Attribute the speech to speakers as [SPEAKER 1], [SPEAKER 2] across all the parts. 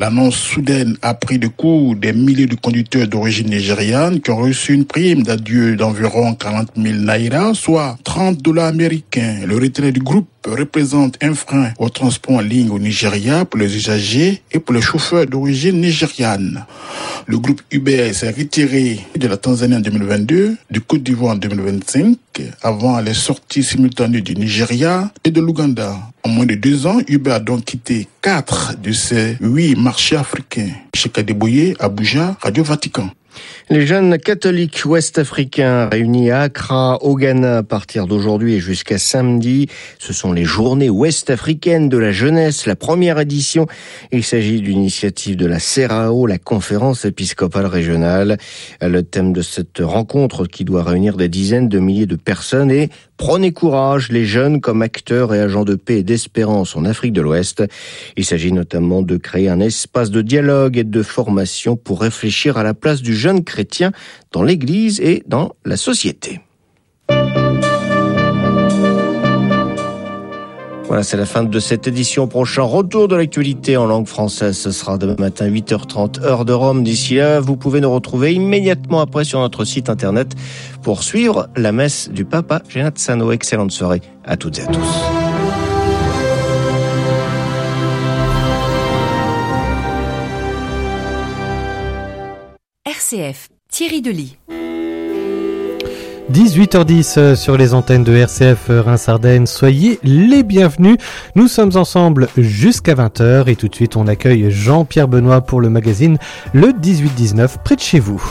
[SPEAKER 1] L'annonce soudaine a pris de court des milliers de conducteurs d'origine nigériane qui ont reçu une prime d'adieu d'environ 40 000 naira, soit $30 américains. Le retrait du groupe représente un frein au transport en ligne au Nigeria pour les usagers et pour les chauffeurs d'origine nigériane. Le groupe Uber s'est retiré de la Tanzanie en 2022, du Côte d'Ivoire en 2025, avant les sorties simultanées du Nigeria et de l'Ouganda. En moins de 2 ans, Uber a donc quitté 4 de ses 8 marchés africains. Cheikh Adeboye, Abuja, Radio Vatican.
[SPEAKER 2] Les jeunes catholiques ouest-africains réunis à Accra, au Ghana, à partir d'aujourd'hui et jusqu'à samedi. Ce sont les journées ouest-africaines de la jeunesse, la première édition. Il s'agit d'une initiative de la CERAO, la conférence épiscopale régionale. Le thème de cette rencontre qui doit réunir des dizaines de milliers de personnes est « Prenez courage, les jeunes comme acteurs et agents de paix et d'espérance en Afrique de l'Ouest ». Il s'agit notamment de créer un espace de dialogue et de formation pour réfléchir à la place du jeune chrétien dans l'Église et dans la société. Voilà, c'est la fin de cette édition. Prochain retour de l'actualité en langue française. Ce sera demain matin 8h30, heure de Rome. D'ici là, vous pouvez nous retrouver immédiatement après sur notre site internet pour suivre la messe du Papa Genazzano. Excellente soirée à toutes et à tous.
[SPEAKER 3] RCF, Thierry Delis.
[SPEAKER 4] 18h10 sur les antennes de RCF Reims-Ardennes. Soyez les bienvenus. Nous sommes ensemble jusqu'à 20h et tout de suite on accueille Jean-Pierre Benoît pour le magazine Le 18-19 près de chez vous.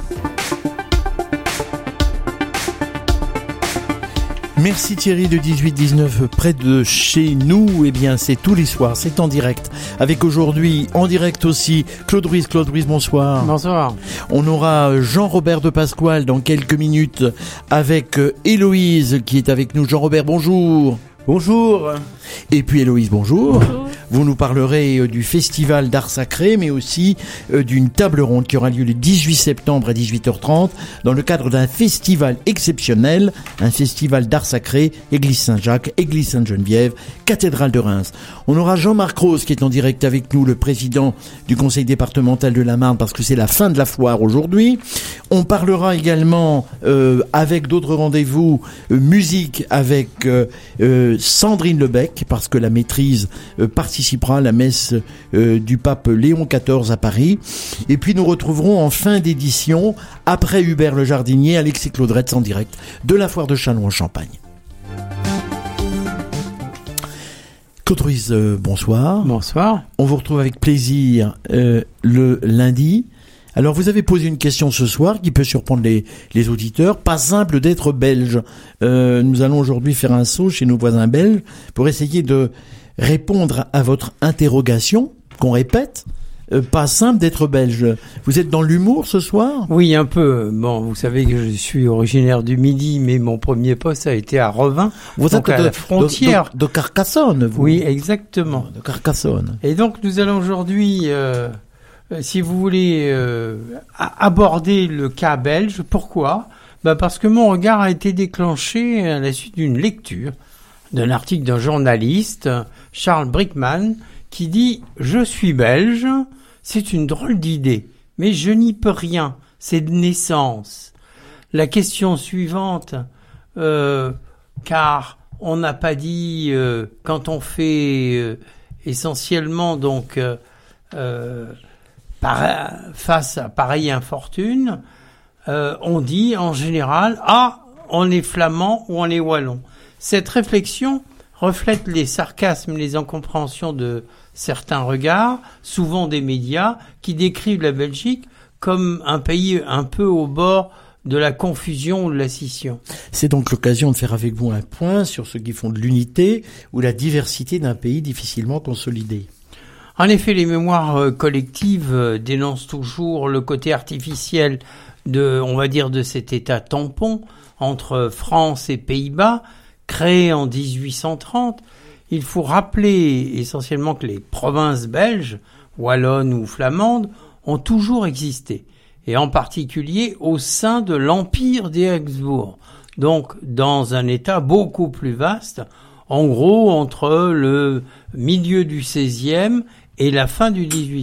[SPEAKER 5] Merci Thierry de 18-19 près de chez nous. Eh bien c'est tous les soirs, c'est en direct. Avec aujourd'hui en direct aussi Claude Ruiz. Claude Ruiz, bonsoir.
[SPEAKER 6] Bonsoir.
[SPEAKER 5] On aura Jean-Robert de Pasquale dans quelques minutes avec Héloïse qui est avec nous. Jean-Robert, bonjour.
[SPEAKER 6] Bonjour.
[SPEAKER 5] Et puis Héloïse, bonjour.
[SPEAKER 6] Bonjour.
[SPEAKER 5] Vous nous parlerez du festival d'art sacré, mais aussi d'une table ronde qui aura lieu le 18 septembre à 18h30 dans le cadre d'un festival exceptionnel, un festival d'art sacré, Église Saint-Jacques, Église Sainte-Geneviève, cathédrale de Reims. On aura Jean-Marc Rose qui est en direct avec nous, le président du conseil départemental de la Marne, parce que c'est la fin de la foire aujourd'hui. On parlera également avec d'autres rendez-vous musique avec Sandrine Lebec, parce que la maîtrise participera à la messe du pape Léon XIV à Paris. Et puis nous retrouverons en fin d'édition, après Hubert le Jardinier, Alexis Claudretz en direct de la foire de Châlons en Champagne. Claude Ruiz, bonsoir.
[SPEAKER 6] Bonsoir.
[SPEAKER 5] On vous retrouve avec plaisir le lundi. Alors vous avez posé une question ce soir qui peut surprendre les auditeurs. Pas simple d'être belge. Nous allons aujourd'hui faire un saut chez nos voisins belges pour essayer de répondre à votre interrogation qu'on répète. Pas simple d'être belge. Vous êtes dans l'humour ce soir ?
[SPEAKER 6] Oui, un peu. Bon, vous savez que je suis originaire du Midi, mais mon premier poste a été à Revin.
[SPEAKER 5] Vous êtes
[SPEAKER 6] à la frontière
[SPEAKER 5] de Carcassonne, vous ?
[SPEAKER 6] Oui, exactement.
[SPEAKER 5] De Carcassonne.
[SPEAKER 6] Et donc nous allons aujourd'hui, si vous voulez, aborder le cas belge. Pourquoi ? Parce que mon regard a été déclenché à la suite d'une lecture d'un article d'un journaliste, Charles Brickman, qui dit « Je suis belge, c'est une drôle d'idée, mais je n'y peux rien, c'est de naissance. » La question suivante, car on n'a pas dit, quand on fait essentiellement donc face à pareille infortune, on dit en général « Ah, on est flamand ou on est wallon ». Cette réflexion reflète les sarcasmes, les incompréhensions de certains regards, souvent des médias, qui décrivent la Belgique comme un pays un peu au bord de la confusion ou de la scission.
[SPEAKER 5] C'est donc l'occasion de faire avec vous un point sur ce qui fonde l'unité ou la diversité d'un pays difficilement consolidé.
[SPEAKER 6] En effet, les mémoires collectives dénoncent toujours le côté artificiel on va dire, de cet état tampon entre France et Pays-Bas, créé en 1830. Il faut rappeler essentiellement que les provinces belges, wallonnes ou flamandes, ont toujours existé, et en particulier au sein de l'Empire des Habsbourg, donc dans un état beaucoup plus vaste, en gros entre le milieu du XVIe et la fin du XVIIIe.